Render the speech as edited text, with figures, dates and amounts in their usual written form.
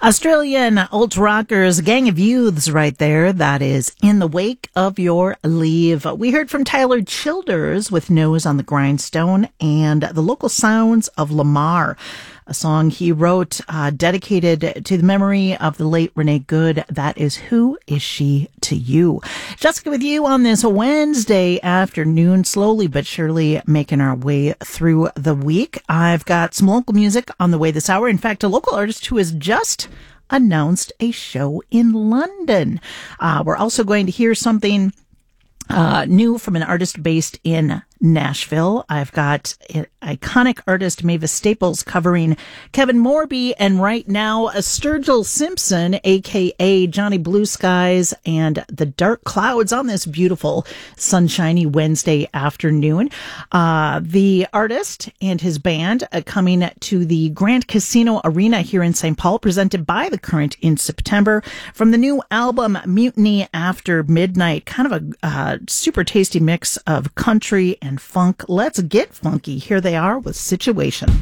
Australian alt rockers, Gang of Youths right there. That is In the Wake of Your Leave. We heard from Tyler Childers with Nose on the Grindstone and The Local Sounds of Lamar, a song he wrote dedicated to the memory of the late Renee Good. That is Who Is She to You? Jessica with you on this Wednesday afternoon, slowly but surely making our way through the week. I've got some local music on the way this hour. In fact, a local artist who has just announced a show in London. We're also going to hear something new from an artist based in Nashville. I've got iconic artist Mavis Staples covering Kevin Morby, and right now Sturgill Simpson, aka Johnny Blue Skies and the Dark Clouds, on this beautiful sunshiny Wednesday afternoon. The artist and his band coming to the Grand Casino Arena here in St. Paul, presented by The Current in September, from the new album Mutiny After Midnight. Kind of a super tasty mix of country and funk. Let's get funky. Here they are with Situation.